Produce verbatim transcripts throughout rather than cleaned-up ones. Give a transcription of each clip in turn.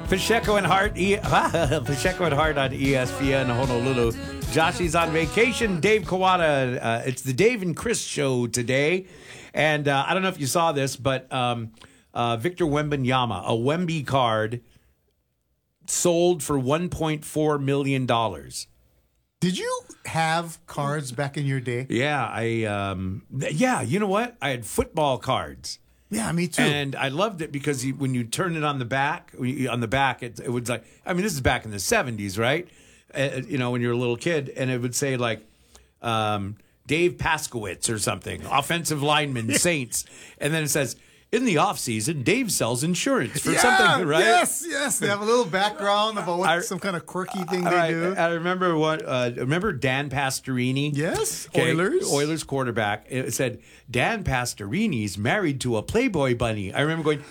Pacheco and Hart, e- Pacheco and Hart on E S P N Honolulu. Joshy's on vacation. Dave Kawada. Uh, it's the Dave and Chris show today, and uh, I don't know if you saw this, but um, uh, Victor Wembanyama, a Wemby card, sold for one point four million dollars. Did you have cards back in your day? Yeah, I. Um, yeah, you know what? I had football cards. Yeah, me too. And I loved it because you, when you turn it on the back, on the back, it, it was like, I mean, this is back in the seventies, right? Uh, you know, when you're a little kid, and it would say like um, Dave Paskowitz or something, offensive lineman, Saints. And then it says, in the off season, Dave sells insurance for yeah, something, right? Yes, yes. They have a little background about what, I, some kind of quirky thing they right, do. I remember what. Uh, remember Dan Pastorini? Yes, okay, Oilers. Oilers quarterback. It said Dan Pastorini's married to a Playboy bunny. I remember going.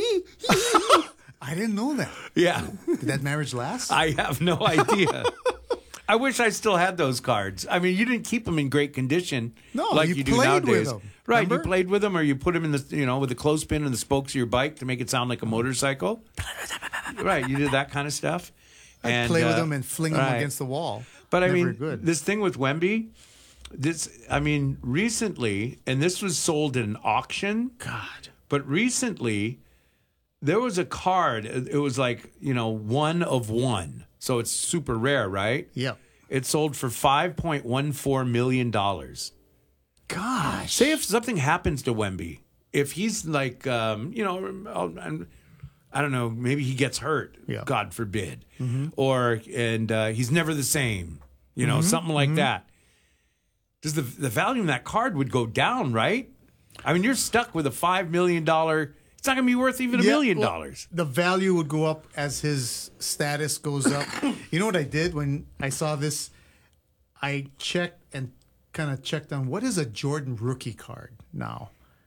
I didn't know that. Yeah. Did that marriage last? I have no idea. I wish I still had those cards. I mean, you didn't keep them in great condition, no, like you, you do played nowadays. with them. Right, Remember? you played with them, or you put them in the, you know, with the clothespin and the spokes of your bike to make it sound like a motorcycle. Right, you did that kind of stuff. I'd and, play with uh, them and fling them right. against the wall. But I Never mean, good. this thing with Wemby, this, I mean, recently, and this was sold at an auction. God. But recently, there was a card. It was like, you know, one of one. So it's super rare, right? Yeah. It sold for five point one four million dollars. Gosh. Say if something happens to Wemby, if he's like, um, you know, I don't know, maybe he gets hurt, yeah. God forbid, mm-hmm. or and uh, he's never the same, you know, mm-hmm. something like mm-hmm. that. Does the the value of that card would go down, right? I mean, you're stuck with a five million dollar. It's not going to be worth even a yeah, million well, dollars. The value would go up as his status goes up. You know what I did when I saw this? I checked and kind of checked on what is a Jordan rookie card now.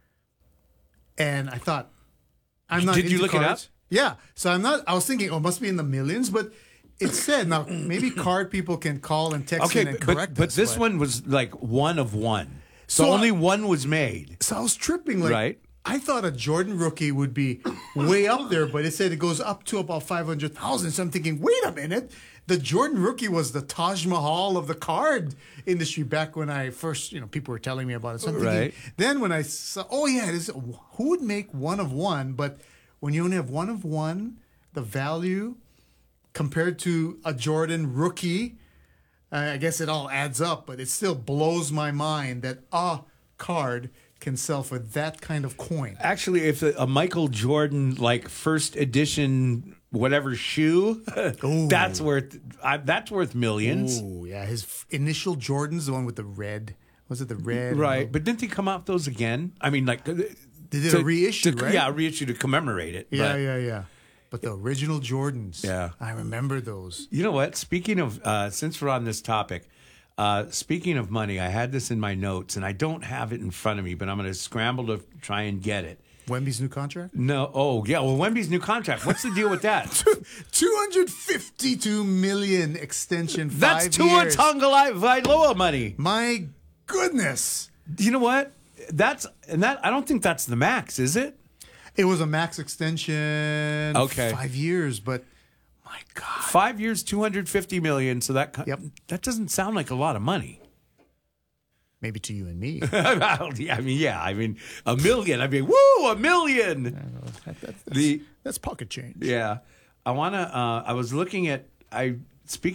And I thought, I'm not Did you into look cards. it up? Yeah. So I'm not, I was thinking, oh, it must be in the millions, but it said, now maybe card people can call and text Okay, in and but, correct but us, this one was like one of one. So, So only I- one was made. So I was tripping. Like, Right. I thought a Jordan rookie would be way up there, but it said it goes up to about five hundred thousand. So I'm thinking, wait a minute. The Jordan rookie was the Taj Mahal of the card industry back when I first, you know, people were telling me about it. So I'm thinking, Right. then when I saw, oh, yeah, it is, who would make one of one? But when you only have one of one, the value compared to a Jordan rookie, uh, I guess it all adds up, but it still blows my mind that a card can sell for that kind of coin. Actually, if a, a Michael Jordan like first edition whatever shoe, that's worth I, that's worth millions. Oh yeah, his f- initial Jordans, the one with the red. Was it the red? Right, but didn't he come out with those again? I mean, like they did a reissue, right? Yeah, a reissue to commemorate it. Yeah, but, yeah, yeah. But the original Jordans. Yeah. I remember those. You know what? Speaking of, uh, since we're on this topic, uh, speaking of money, I had this in my notes, and I don't have it in front of me, but I'm going to scramble to try and get it. Wemby's new contract? No. Oh, yeah. Well, Wemby's new contract. What's the deal with that? two hundred fifty-two million extension, five That's Tua years. Tagovailoa money. My goodness. You know what? That's and that. I don't think that's the max, is it? It was a max extension. Okay. Five years, but my God. Five years, two hundred fifty million. So that Yep. that doesn't sound like a lot of money. Maybe to you and me. I mean, yeah. I mean, a million. I mean, woo, a million. That- that's, The that's pocket change. yeah. I want to. Uh, I was looking at. I speaking.